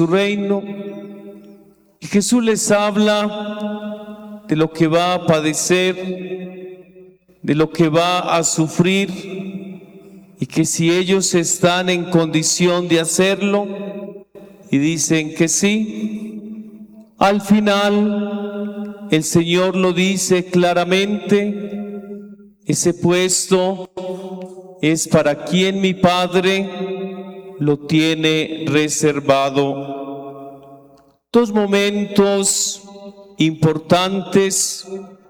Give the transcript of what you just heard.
reino. Y Jesús les habla de lo que va a padecer, de lo que va a sufrir, y que si ellos están en condición de hacerlo, y dicen que sí, al final el Señor lo dice claramente: ese puesto es para quien mi Padre lo tiene reservado. Dos momentos importantes